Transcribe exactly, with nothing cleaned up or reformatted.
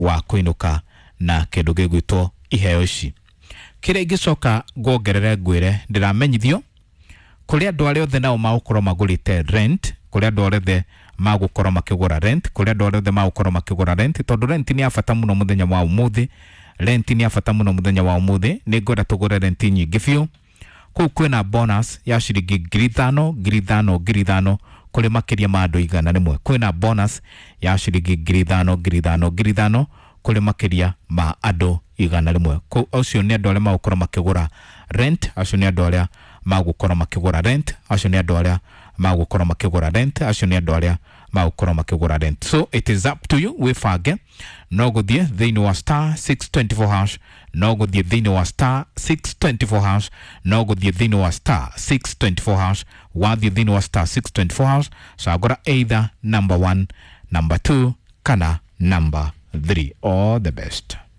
wa kuinuka na kindu gigwitwo iheo ici. Kire gicoka gongerere ngwire ndiramenyithio kuri andu aria othe nao magukoro magurite rent, kuri andu othe magukoro makigura rent, kuri andu othe magukoro makigura rent, tondu rent ni afata muno muthenya wa umuthi, rent ni afata muno muthenya wa umuthi, ni ngoda tugure rent nyingi biu. Kuu kwina bonus ya shiringi ngiri ithano ngiri ithano ngiri ithano kuri makiria ma andu igana rimwe. Kwina bonus ya shiringi ngiri ithano ngiri ithano ngiri ithano kuri makiria ma andu igana rimwe. Ku ucio ni andu aria magukoro makigura rent, acio ni andu aria magukoro makigura rent, acio ni andu aria magukoro makigura rent, acio ni andu aria magukoro makigura rent. So it is up to you. We fage no guthie thiini wa star six twenty-four hash, no guthie thiini wa star six twenty-four hash, no guthie thiini wa star six twenty-four hash, wathie thiini wa star six twenty-four hash, sagura either number one, number two kana number three. All the best.